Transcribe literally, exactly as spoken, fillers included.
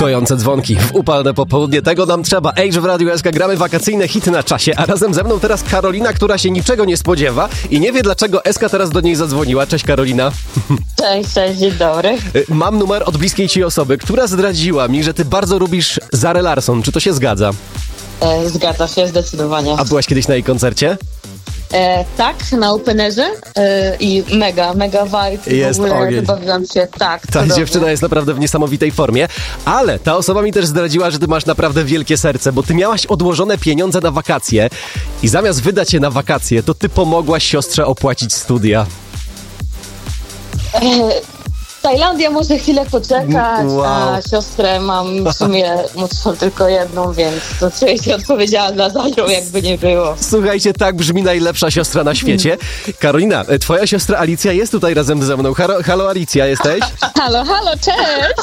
Kojące dzwonki w upalne popołudnie, tego nam trzeba. Age w Radiu S K, gramy wakacyjne hity na czasie, a razem ze mną teraz Karolina, która się niczego nie spodziewa i nie wie, dlaczego S K teraz do niej zadzwoniła. Cześć Karolina. Cześć, cześć, dzień dobry. Mam numer od bliskiej ci osoby, która zdradziła mi, że ty bardzo lubisz Zarę Larsson. Czy to się zgadza? E, zgadza się, zdecydowanie. A byłaś kiedyś na jej koncercie? E, tak, na openerze e, i mega, mega vibe. Jest w ogóle ogień. Wybawiłam się, tak. Ta cudownie. dziewczyna jest naprawdę w niesamowitej formie, ale ta osoba mi też zdradziła, że ty masz naprawdę wielkie serce, bo ty miałaś odłożone pieniądze na wakacje i zamiast wydać je na wakacje, to ty pomogłaś siostrze opłacić studia. E, Tajlandia może chwilę poczekać, Wow. a siostrę mam w sumie młodszą tylko jedną, więc to czuję się odpowiedzialna za nią, jakby nie było. Słuchajcie, tak brzmi najlepsza siostra na świecie. Karolina, twoja siostra Alicja jest tutaj razem ze mną. Halo, halo Alicja, jesteś? Halo, halo, cześć!